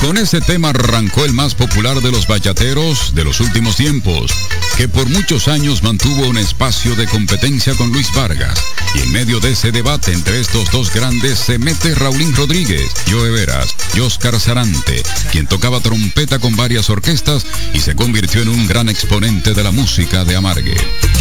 Con ese tema arrancó el más popular de los bachateros de los últimos tiempos, que por muchos años mantuvo un espacio de competencia con Luis Vargas. Y en medio de ese debate entre estos dos grandes se mete Raulín Rodríguez, Joe Veras y Óscar Sarante, quien tocaba trompeta con varias orquestas y se convirtió en un gran exponente de la música de Amargue.